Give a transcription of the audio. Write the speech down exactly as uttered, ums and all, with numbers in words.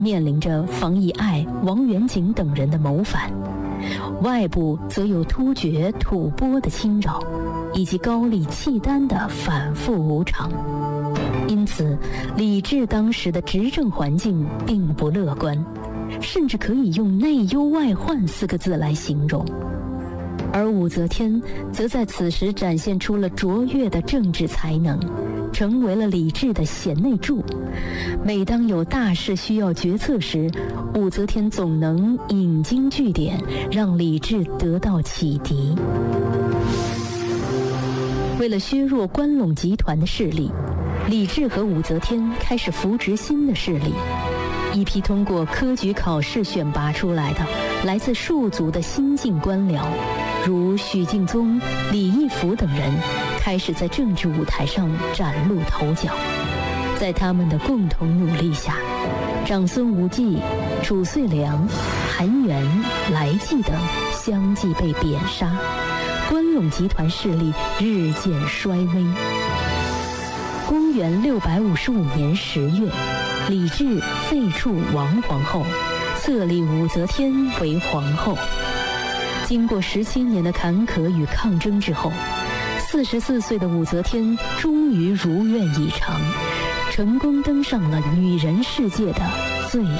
面临着房以爱、王元景等人的谋反，外部则有突厥、吐蕃的侵扰，以及高丽、契丹的反复无常。因此，李治当时的执政环境并不乐观，甚至可以用内忧外患四个字来形容。而武则天则在此时展现出了卓越的政治才能，成为了李治的贤内助。每当有大事需要决策时，武则天总能引经据典，让李治得到启迪。为了削弱关陇集团的势力，李治和武则天开始扶植新的势力。一批通过科举考试选拔出来的来自庶族的新晋官僚，如许敬宗、李义府等人，开始在政治舞台上崭露头角。在他们的共同努力下，长孙无忌、褚遂良、韩元、来济等相继被贬杀，关陇集团势力日渐衰微。公元六百五十五年十月，李治废黜王皇后，册立武则天为皇后。经过十七年的坎坷与抗争之后，四十四岁的武则天终于如愿以偿，成功登上了女人世界的最